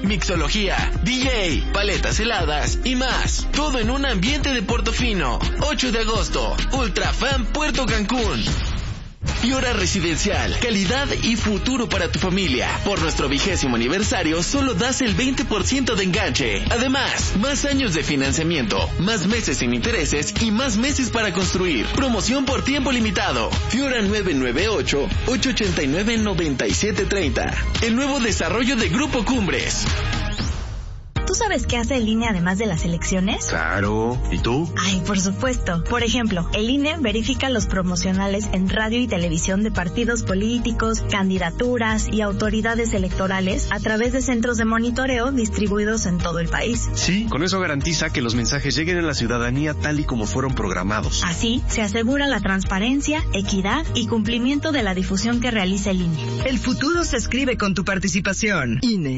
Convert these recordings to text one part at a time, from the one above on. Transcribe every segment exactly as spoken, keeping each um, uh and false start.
mixología, D J, paletas heladas y más. Todo en un ambiente de Portofino. ocho de agosto, Ultrafan Puerto Cancún. Fiora Residencial, calidad y futuro para tu familia. Por nuestro vigésimo aniversario, solo das el veinte por ciento de enganche. Además, más años de financiamiento, más meses sin intereses y más meses para construir. Promoción por tiempo limitado. Fiora nueve nueve ocho, ocho ocho nueve, nueve siete tres cero. El nuevo desarrollo de Grupo Cumbres. ¿Tú sabes qué hace el I N E además de las elecciones? Claro. ¿Y tú? Ay, por supuesto. Por ejemplo, el I N E verifica los promocionales en radio y televisión de partidos políticos, candidaturas y autoridades electorales a través de centros de monitoreo distribuidos en todo el país. Sí, con eso garantiza que los mensajes lleguen a la ciudadanía tal y como fueron programados. Así, se asegura la transparencia, equidad y cumplimiento de la difusión que realiza el I N E. El futuro se escribe con tu participación. I N E.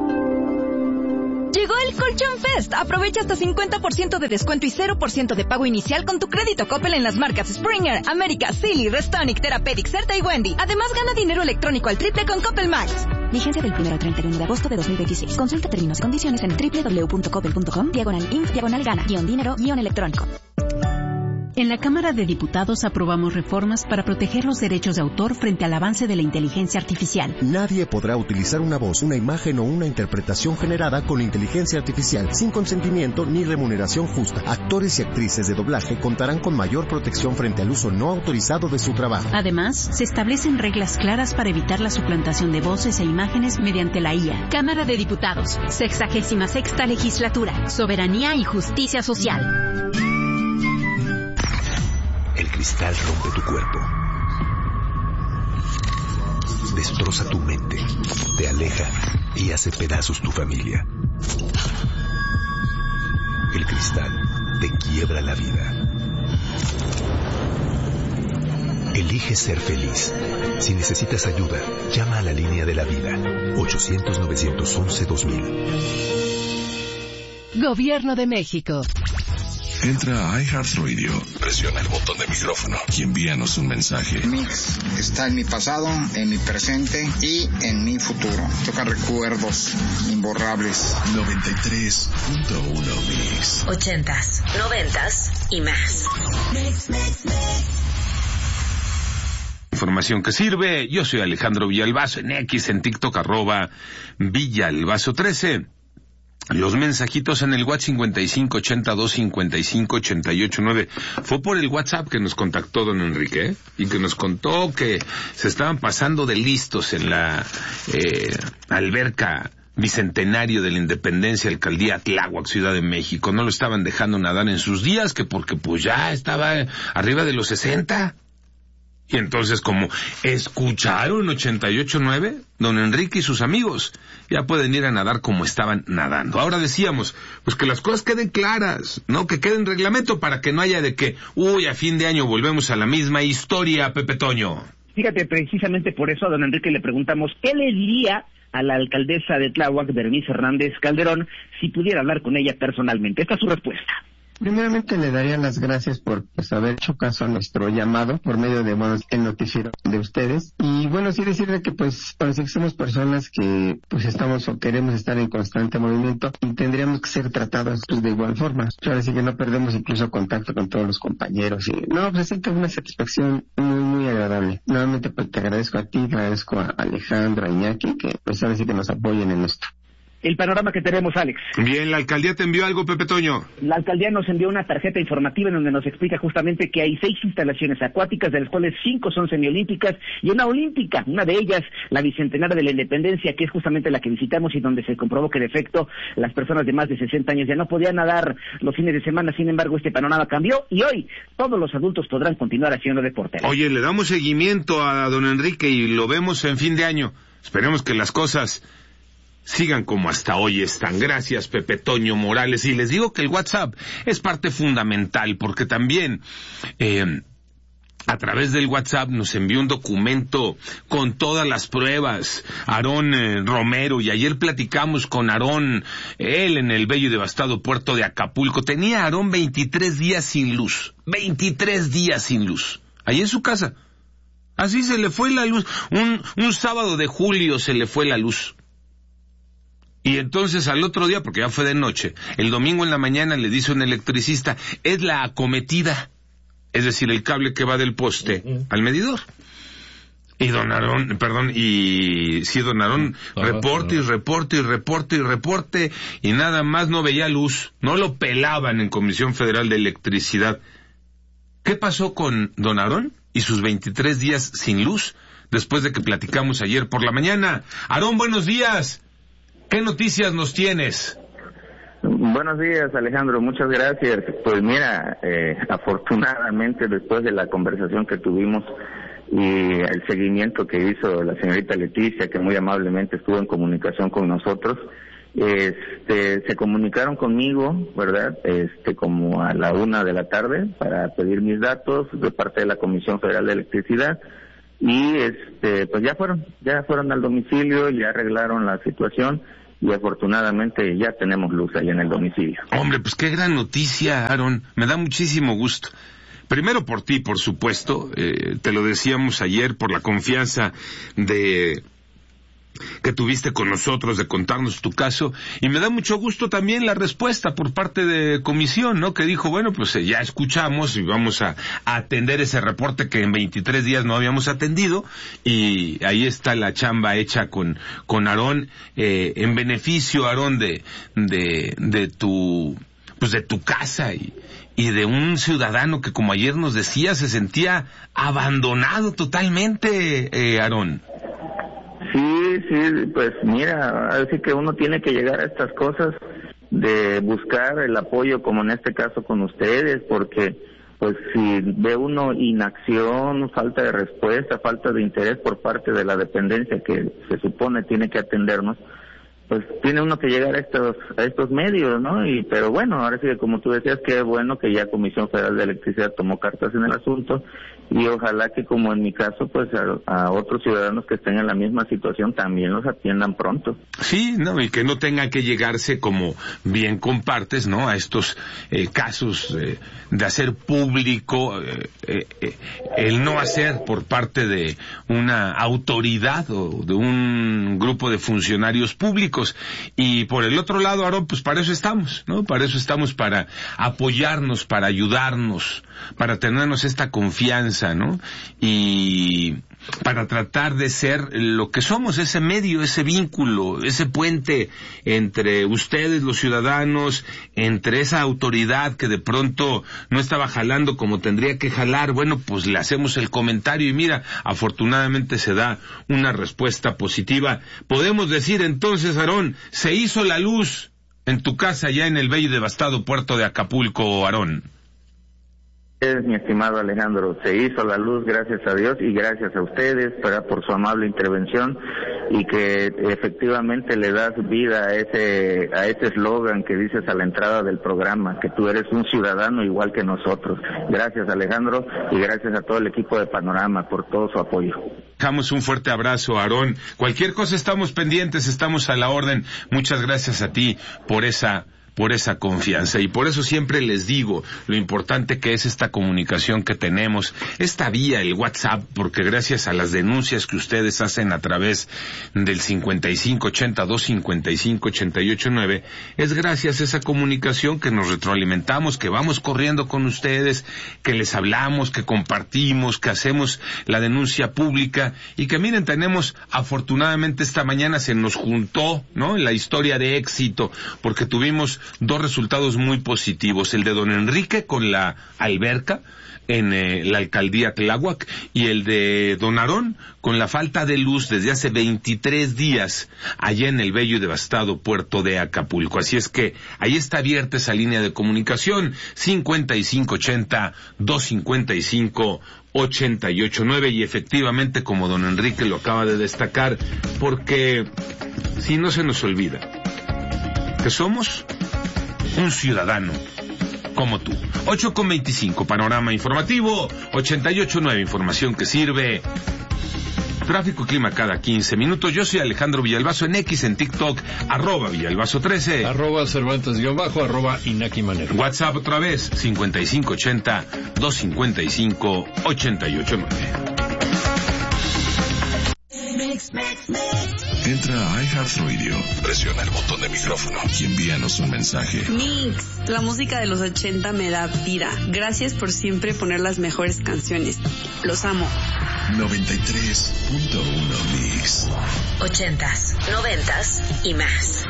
Llegó el Colchón Fest. Aprovecha hasta cincuenta por ciento de descuento y cero por ciento de pago inicial con tu crédito Coppel en las marcas Springer, América, Silly, Restonic, Therapeutic, Certa y Wendy. Además, gana dinero electrónico al triple con Coppel Max. Vigencia del primero al treinta y uno de agosto de dos mil veintiséis. Consulta términos y condiciones en doble u doble u doble u punto coppel punto com, diagonal inf, diagonal gana, guión dinero, guión electrónico. En la Cámara de Diputados aprobamos reformas para proteger los derechos de autor frente al avance de la inteligencia artificial. Nadie podrá utilizar una voz, una imagen o una interpretación generada con inteligencia artificial sin consentimiento ni remuneración justa. Actores y actrices de doblaje contarán con mayor protección frente al uso no autorizado de su trabajo. Además, se establecen reglas claras para evitar la suplantación de voces e imágenes mediante la I A. Cámara de Diputados, sexagésima sexta legislatura, soberanía y justicia social. El cristal rompe tu cuerpo, destroza tu mente, te aleja y hace pedazos tu familia. El cristal te quiebra la vida. Elige ser feliz. Si necesitas ayuda, llama a la línea de la vida. ochocientos, novecientos once, dos mil. Gobierno de México. Entra a iHeartRadio, presiona el botón de micrófono y envíanos un mensaje. Mix está en mi pasado, en mi presente y en mi futuro. Toca recuerdos imborrables. noventa y tres punto uno Mix. Ochentas, noventas y más. Mix, mix, mix. Información que sirve. Yo soy Alejandro Villalbazo, en X, en TikTok, arroba Villalbazo trece. Los mensajitos en el WhatsApp cincuenta y cinco, ochenta y dos, cincuenta y cinco, ochenta y ocho, nueve. Fue por el WhatsApp que nos contactó don Enrique, ¿eh? Y que nos contó que se estaban pasando de listos en la eh, alberca bicentenario de la Independencia, Alcaldía Tláhuac, Ciudad de México. No lo estaban dejando nadar en sus días, que porque pues ya estaba arriba de los sesenta. Y entonces, como escucharon ochenta y ocho nueve, don Enrique y sus amigos ya pueden ir a nadar como estaban nadando. Ahora decíamos, pues que las cosas queden claras, ¿no? Que quede en reglamento para que no haya de que, uy, a fin de año volvemos a la misma historia, Pepe Toño. Fíjate, precisamente por eso a don Enrique le preguntamos, ¿qué le diría a la alcaldesa de Tláhuac, Berenice Hernández Calderón, si pudiera hablar con ella personalmente? Esta es su respuesta. Primeramente le daría las gracias por pues haber hecho caso a nuestro llamado por medio de bueno, el noticiero de ustedes y bueno sí decirle que pues parece que somos personas que pues estamos o queremos estar en constante movimiento y tendríamos que ser tratados pues, de igual forma. Ahora sí que no perdemos incluso contacto con todos los compañeros y no pues siento una satisfacción muy muy agradable. Nuevamente pues te agradezco a ti, te agradezco a Alejandro, a Iñaki que pues ahora sí que nos apoyen en esto. El panorama que tenemos, Alex. Bien, ¿la alcaldía te envió algo, Pepe Toño? La alcaldía nos envió una tarjeta informativa en donde nos explica justamente que hay seis instalaciones acuáticas, de las cuales cinco son semiolímpicas y una olímpica. Una de ellas, la Bicentenaria de la Independencia, que es justamente la que visitamos y donde se comprobó que de efecto las personas de más de sesenta años ya no podían nadar los fines de semana. Sin embargo, este panorama cambió y hoy todos los adultos podrán continuar haciendo deporte. Oye, le damos seguimiento a don Enrique y lo vemos en fin de año. Esperemos que las cosas sigan como hasta hoy están. Gracias, Pepe Toño Morales. Y les digo que el WhatsApp es parte fundamental, porque también eh, a través del WhatsApp nos envió un documento con todas las pruebas Aarón eh, Romero, y ayer platicamos con Aarón, él en el bello y devastado puerto de Acapulco. Tenía Aarón veintitrés días sin luz, veintitrés días sin luz, ahí en su casa. Así se le fue la luz, un, un sábado de julio se le fue la luz. Y entonces al otro día, porque ya fue de noche, el domingo en la mañana le dice un electricista, es la acometida, es decir, el cable que va del poste uh-huh. al medidor. Y don Aarón, perdón, y sí, don Aarón, uh-huh. reporte y reporte y reporte y reporte, y nada más no veía luz, no lo pelaban en Comisión Federal de Electricidad. ¿Qué pasó con don Aarón y sus veintitrés días sin luz, después de que platicamos ayer por la mañana? Aarón, buenos días. ¿Qué noticias nos tienes? Buenos días, Alejandro, muchas gracias. Pues mira, eh, afortunadamente después de la conversación que tuvimos y el seguimiento que hizo la señorita Leticia, que muy amablemente estuvo en comunicación con nosotros, este, se comunicaron conmigo, ¿verdad? Este, como a la una de la tarde para pedir mis datos de parte de la Comisión Federal de Electricidad. Y este, pues ya fueron, ya fueron al domicilio, ya arreglaron la situación y afortunadamente ya tenemos luz ahí en el domicilio. Hombre, pues qué gran noticia, Aarón, me da muchísimo gusto. Primero por ti, por supuesto, eh, te lo decíamos ayer, por la confianza de que tuviste con nosotros de contarnos tu caso, y me da mucho gusto también la respuesta por parte de comisión, ¿no? Que dijo, bueno, pues eh, ya escuchamos y vamos a, a atender ese reporte que en veintitrés días no habíamos atendido, y ahí está la chamba hecha con con Aarón, eh, en beneficio, Aarón, de, de, de tu, pues de tu casa y y de un ciudadano que, como ayer nos decía, se sentía abandonado totalmente, eh, Aarón. Sí, sí, pues mira, así que uno tiene que llegar a estas cosas de buscar el apoyo, como en este caso con ustedes, porque pues si ve uno inacción, falta de respuesta, falta de interés por parte de la dependencia que se supone tiene que atendernos, pues tiene uno que llegar a estos a estos medios, ¿no? Y pero bueno, ahora sí que como tú decías, qué bueno que ya Comisión Federal de Electricidad tomó cartas en el asunto, y ojalá que, como en mi caso, pues a, a otros ciudadanos que estén en la misma situación también los atiendan pronto. Sí, no, y que no tenga que llegarse, como bien compartes, ¿no?, a estos eh, casos eh, de hacer público eh, eh, eh, el no hacer por parte de una autoridad o de un grupo de funcionarios públicos. Y por el otro lado, Aarón, pues para eso estamos, ¿no? Para eso estamos, para apoyarnos, para ayudarnos, para tenernos esta confianza, ¿no? Y para tratar de ser lo que somos, ese medio, ese vínculo, ese puente entre ustedes, los ciudadanos, entre esa autoridad que de pronto no estaba jalando como tendría que jalar. Bueno, pues le hacemos el comentario y mira, afortunadamente se da una respuesta positiva. Podemos decir entonces, Aarón, se hizo la luz en tu casa ya en el bello y devastado puerto de Acapulco, Aarón. Es, mi estimado Alejandro, se hizo la luz, gracias a Dios, y gracias a ustedes para, por su amable intervención, y que efectivamente le das vida a ese a ese eslogan que dices a la entrada del programa, que tú eres un ciudadano igual que nosotros. Gracias, Alejandro, y gracias a todo el equipo de Panorama por todo su apoyo. Dejamos un fuerte abrazo, Aarón. Cualquier cosa estamos pendientes, estamos a la orden. Muchas gracias a ti por esa por esa confianza, y por eso siempre les digo lo importante que es esta comunicación que tenemos, esta vía, el WhatsApp, porque gracias a las denuncias que ustedes hacen a través del cincuenta y cinco ochenta, dos cincuenta y cinco, ochenta y ocho nueve, es gracias a esa comunicación que nos retroalimentamos, que vamos corriendo con ustedes, que les hablamos, que compartimos, que hacemos la denuncia pública, y que miren, tenemos, afortunadamente esta mañana se nos juntó, ¿no?, la historia de éxito, porque tuvimos dos resultados muy positivos, el de don Enrique con la alberca en eh, la alcaldía Tláhuac, y el de don Aarón con la falta de luz desde hace veintitrés días allá en el bello y devastado puerto de Acapulco. Así es que ahí está abierta esa línea de comunicación, cincuenta y cinco ochenta, dos cincuenta y cinco, ochenta y ocho nueve, y efectivamente, como don Enrique lo acaba de destacar, porque si no se nos olvida que somos un ciudadano como tú. ocho con veinticinco, panorama informativo, ochenta y ocho nueve, información que sirve. Tráfico y clima cada quince minutos. Yo soy Alejandro Villalbazo en X, en TikTok, arroba Villalbazo trece. Arroba Cervantes guión bajo, arroba Inaki Manero. WhatsApp otra vez, cincuenta y cinco ochenta, dos cincuenta y cinco, ochenta y ocho nueve. Entra a iHeartRadio, presiona el botón de micrófono y envíanos un mensaje. Mix, la música de los ochenta me da vida. Gracias por siempre poner las mejores canciones. Los amo. noventa y tres punto uno Mix. Ochentas, noventas y más.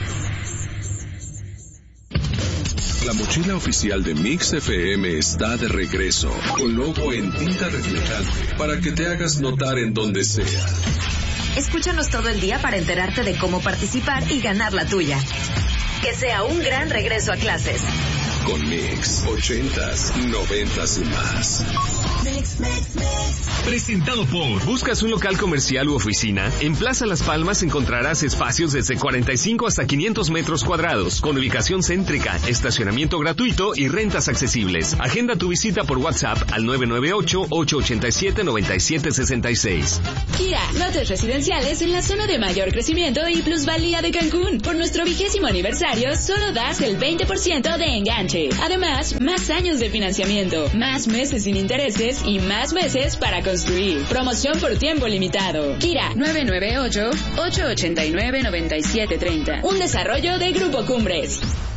La mochila oficial de Mix F M está de regreso, con logo en tinta reflejante, para que te hagas notar en donde sea. Escúchanos todo el día para enterarte de cómo participar y ganar la tuya. Que sea un gran regreso a clases. Con Mix, ochentas, noventas y más. Mix, mix, mix. Presentado por... ¿Buscas un local comercial u oficina? En Plaza Las Palmas encontrarás espacios desde cuarenta y cinco hasta quinientos metros cuadrados, con ubicación céntrica, estacionamiento gratuito y rentas accesibles. Agenda tu visita por WhatsApp al nueve nueve ocho, ocho ocho siete, nueve siete seis seis. Kia, lotes residenciales en la zona de mayor crecimiento y plusvalía de Cancún. Por nuestro vigésimo aniversario, solo das el veinte por ciento de enganche. Además, más años de financiamiento, más meses sin intereses y más meses para construir. Promoción por tiempo limitado. Kira, nueve nueve ocho, ocho ocho nueve, nueve siete tres cero. Un desarrollo de Grupo Cumbres.